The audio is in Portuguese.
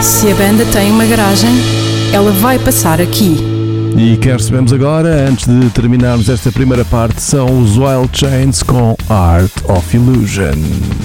Se a banda tem uma garagem, ela vai passar aqui. E quem recebemos agora, antes de terminarmos esta primeira parte, são os Wild Chains com Art of Illusion.